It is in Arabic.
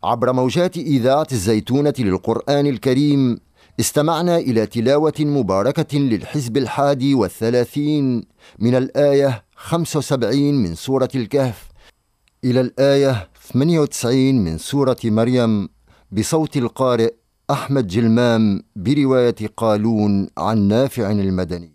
عبر موجات إذاعة الزيتونة للقرآن الكريم استمعنا إلى تلاوة مباركة للحزب 31 من الآية 75 من سورة الكهف إلى الآية 98 من سورة مريم بصوت القارئ أحمد جلمام برواية قالون عن نافع المدني.